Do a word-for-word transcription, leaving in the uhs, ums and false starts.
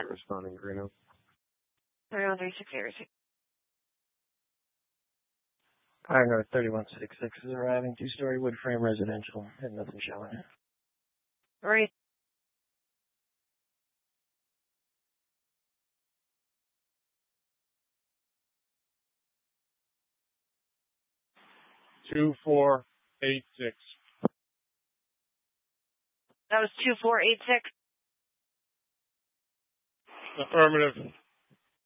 Responding, Greeno. three one three six zero six. Pioneer thirty-one sixty-six is arriving. Two-story wood frame residential. And nothing showing. Right. Two four eight six. That was two four eight six. Affirmative.